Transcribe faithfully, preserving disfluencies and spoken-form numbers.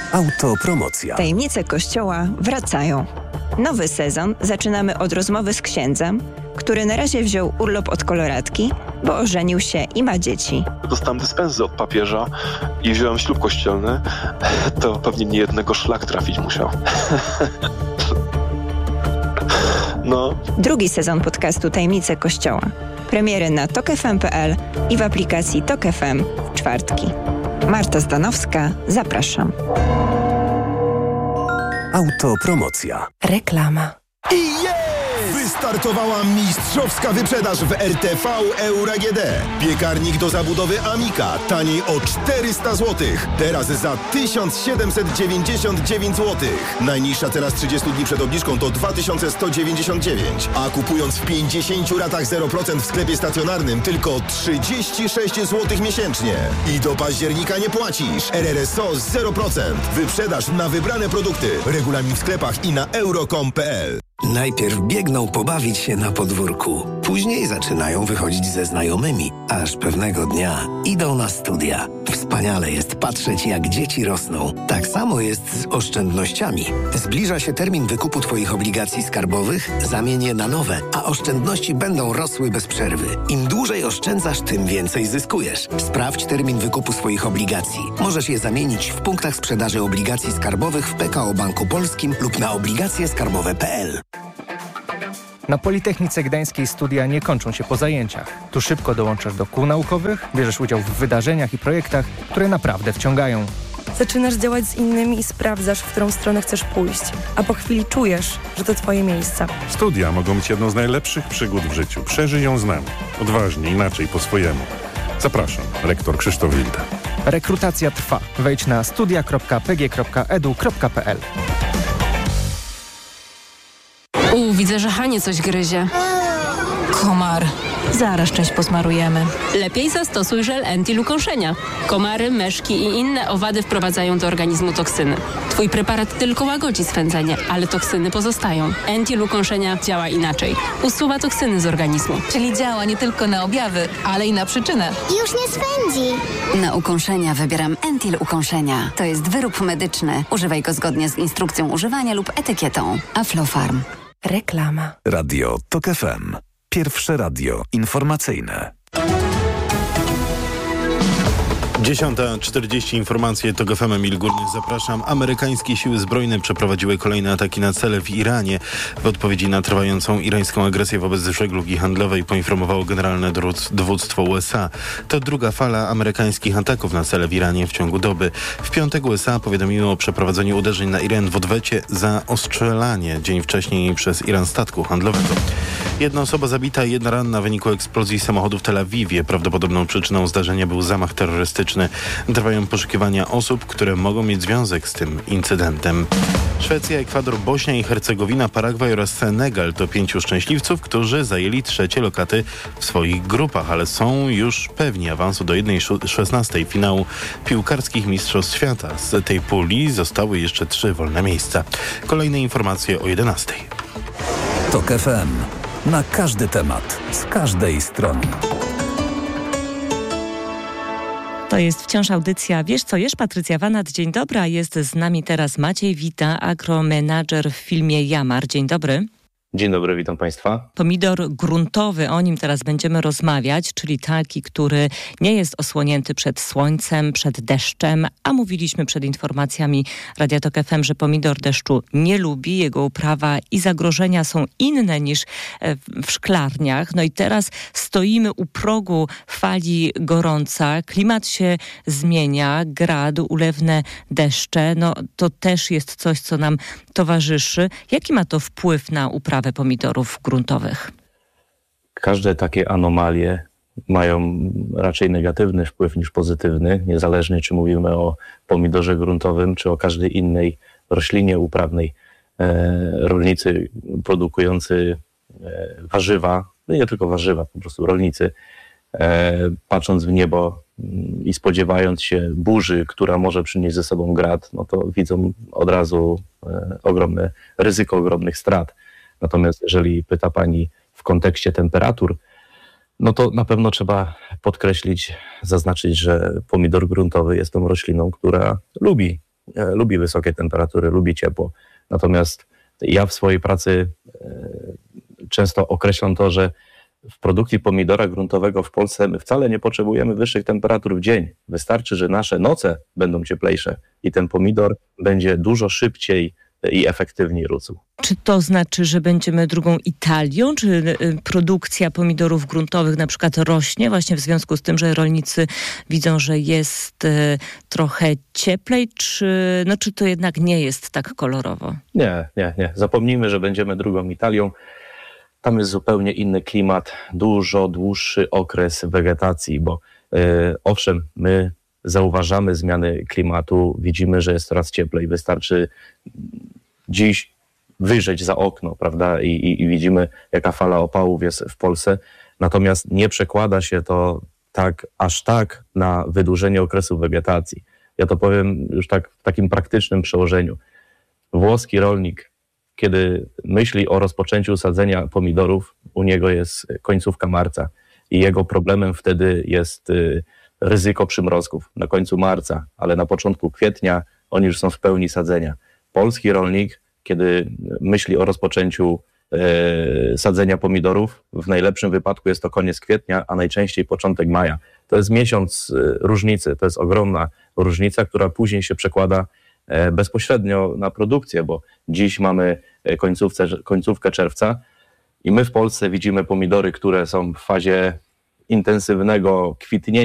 Autopromocja. Tajemnice Kościoła wracają. Nowy sezon zaczynamy od rozmowy z księdzem, który na razie wziął urlop od koloratki, bo ożenił się i ma dzieci. Dostałem dyspensy od papieża i wziąłem ślub kościelny. To pewnie nie jednego szlak trafić musiał. No. Drugi sezon podcastu Tajemnice Kościoła. Premiery na tok f m kropka p l i w aplikacji Tok F M w czwartki. Marta Zdanowska, zapraszam. Autopromocja. Reklama. I jest! Wystartowała mistrzowska wyprzedaż w R T V Euro A G D. Piekarnik do zabudowy Amika taniej o czterysta złotych. Teraz za tysiąc siedemset dziewięćdziesiąt dziewięć złotych. Najniższa teraz trzydzieści dni przed obniżką to dwa tysiące sto dziewięćdziesiąt dziewięć. A kupując w pięćdziesięciu ratach zero procent w sklepie stacjonarnym tylko trzydzieści sześć złotych miesięcznie. I do października nie płacisz. R R S O zero procent. Wyprzedaż na wybrane produkty. Regulamin w sklepach i na euro kropka com kropka p l. Najpierw biegną pobawić się na podwórku, później zaczynają wychodzić ze znajomymi, aż pewnego dnia idą na studia. Wspaniale jest patrzeć, jak dzieci rosną. Tak samo jest z oszczędnościami. Zbliża się termin wykupu Twoich obligacji skarbowych, zamień je na nowe, a oszczędności będą rosły bez przerwy. Im dłużej oszczędzasz, tym więcej zyskujesz. Sprawdź termin wykupu swoich obligacji. Możesz je zamienić w punktach sprzedaży obligacji skarbowych w P K O Banku Polskim lub na obligacje skarbowe kropka p l. Na Politechnice Gdańskiej studia nie kończą się po zajęciach. Tu szybko dołączasz do kół naukowych, bierzesz udział w wydarzeniach i projektach, które naprawdę wciągają. Zaczynasz działać z innymi i sprawdzasz, w którą stronę chcesz pójść. A po chwili czujesz, że to twoje miejsce. Studia mogą być jedną z najlepszych przygód w życiu. Przeżyj ją z nami. Odważnie, inaczej, po swojemu. Zapraszam, rektor Krzysztof Wilda. Rekrutacja trwa. Wejdź na studia kropka p g kropka e d u kropka p l. U, widzę, że Hanie coś gryzie. Komar. Zaraz część posmarujemy. Lepiej zastosuj żel Entil ukąszenia. Komary, meszki i inne owady wprowadzają do organizmu toksyny. Twój preparat tylko łagodzi swędzenie, ale toksyny pozostają. Entil ukąszenia działa inaczej. Usuwa toksyny z organizmu. Czyli działa nie tylko na objawy, ale i na przyczynę. Już nie swędzi. Na ukąszenia wybieram Entil ukąszenia. To jest wyrób medyczny. Używaj go zgodnie z instrukcją używania lub etykietą. Aflofarm. Reklama. Radio Tok F M. Pierwsze radio informacyjne. dziesiąta czterdzieści informacje to G F M, Emil Górny, zapraszam. Amerykańskie siły zbrojne przeprowadziły kolejne ataki na cele w Iranie. W odpowiedzi na trwającą irańską agresję wobec żeglugi handlowej poinformowało generalne dowództwo U S A. To druga fala amerykańskich ataków na cele w Iranie w ciągu doby. W piątek U S A powiadomiło o przeprowadzeniu uderzeń na Iran w odwecie za ostrzelanie dzień wcześniej przez Iran statku handlowego. Jedna osoba zabita i jedna ranna w wyniku eksplozji samochodu w Tel Awiwie. Prawdopodobną przyczyną zdarzenia był zamach terrorystyczny. Trwają poszukiwania osób, które mogą mieć związek z tym incydentem. Szwecja, Ekwador, Bośnia i Hercegowina, Paragwaj oraz Senegal to pięciu szczęśliwców, którzy zajęli trzecie lokaty w swoich grupach, ale są już pewni awansu do jednej szesnastej finału piłkarskich Mistrzostw Świata. Z tej puli zostały jeszcze trzy wolne miejsca. Kolejne informacje o jedenastej. Tok F M. Na każdy temat, z każdej strony. To jest wciąż audycja Wiesz co jesz? Patrycja Wanat, dzień dobry. A jest z nami teraz Maciej Wita, agromenadżer w filmie Jamar. Dzień dobry. Dzień dobry, witam Państwa. Pomidor gruntowy, o nim teraz będziemy rozmawiać, czyli taki, który nie jest osłonięty przed słońcem, przed deszczem, a mówiliśmy przed informacjami Radia Tok F M, że pomidor deszczu nie lubi, jego uprawa i zagrożenia są inne niż w szklarniach. No i teraz stoimy u progu fali gorąca, klimat się zmienia, grad, ulewne deszcze, no to też jest coś, co nam towarzyszy. Jaki ma to wpływ na uprawę pomidorów gruntowych? Każde takie anomalie mają raczej negatywny wpływ niż pozytywny, niezależnie czy mówimy o pomidorze gruntowym, czy o każdej innej roślinie uprawnej. E, rolnicy produkujący e, warzywa, no nie tylko warzywa, po prostu rolnicy, e, patrząc w niebo i spodziewając się burzy, która może przynieść ze sobą grad, no to widzą od razu e, ogromne ryzyko ogromnych strat. Natomiast jeżeli pyta Pani w kontekście temperatur, no to na pewno trzeba podkreślić, zaznaczyć, że pomidor gruntowy jest tą rośliną, która lubi e, lubi wysokie temperatury, lubi ciepło. Natomiast ja w swojej pracy e, często określam to, że w produkcji pomidora gruntowego w Polsce my wcale nie potrzebujemy wyższych temperatur w dzień. Wystarczy, że nasze noce będą cieplejsze i ten pomidor będzie dużo szybciej i efektywniej rósł. Czy to znaczy, że będziemy drugą Italią? Czy produkcja pomidorów gruntowych na przykład rośnie właśnie w związku z tym, że rolnicy widzą, że jest trochę cieplej? Czy, no, czy to jednak nie jest tak kolorowo? Nie, nie, nie. Zapomnijmy, że będziemy drugą Italią. Tam jest zupełnie inny klimat, dużo dłuższy okres wegetacji, bo yy, owszem, my zauważamy zmiany klimatu, widzimy, że jest coraz cieplej. Wystarczy dziś wyjrzeć za okno, prawda, I, i, i widzimy, jaka fala opałów jest w Polsce. Natomiast nie przekłada się to tak, aż tak na wydłużenie okresu wegetacji. Ja to powiem już tak w takim praktycznym przełożeniu. Włoski rolnik, kiedy myśli o rozpoczęciu sadzenia pomidorów, u niego jest końcówka marca i jego problemem wtedy jest ryzyko przymrozków na końcu marca, ale na początku kwietnia oni już są w pełni sadzenia. Polski rolnik, kiedy myśli o rozpoczęciu e, sadzenia pomidorów, w najlepszym wypadku jest to koniec kwietnia, a najczęściej początek maja. To jest miesiąc e, różnicy, to jest ogromna różnica, która później się przekłada e, bezpośrednio na produkcję, bo dziś mamy końcówce, końcówkę czerwca i my w Polsce widzimy pomidory, które są w fazie intensywnego kwitnienia,